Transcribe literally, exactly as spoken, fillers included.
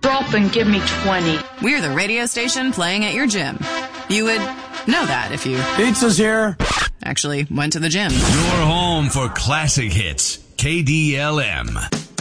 Drop and give me twenty. We're the radio station playing at your gym. You would know that if you... Pizza's here. Actually went to the gym. Your home for classic hits. K D L M.